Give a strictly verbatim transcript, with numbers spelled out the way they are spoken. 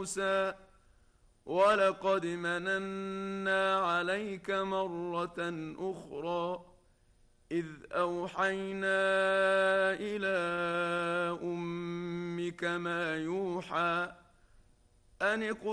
موسى ولقد مننا عليك مرة أخرى إذ أوحينا إلى أمك ما يوحى أن